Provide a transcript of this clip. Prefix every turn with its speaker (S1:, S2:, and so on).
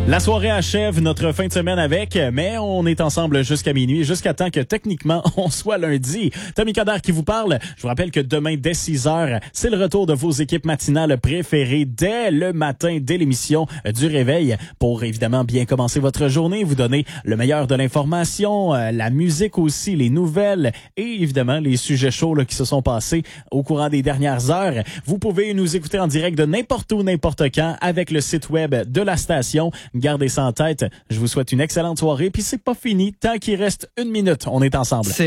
S1: La soirée achève notre fin de semaine avec, mais on est ensemble jusqu'à minuit, jusqu'à temps que techniquement on soit lundi. Tommy Coderre qui vous parle. Je vous rappelle que demain dès 6 heures, c'est le retour de vos équipes matinales préférées dès le matin, dès l'émission du réveil, pour évidemment bien commencer votre journée, vous donner le meilleur de l'information, la musique aussi, les nouvelles et évidemment les sujets chauds là, qui se sont passés au courant des dernières heures. Vous pouvez nous écouter en direct de n'importe où, n'importe quand avec le site web de la station. Gardez ça en tête. Je vous souhaite une excellente soirée. Puis c'est pas fini. Tant qu'il reste 1 minute, on est ensemble.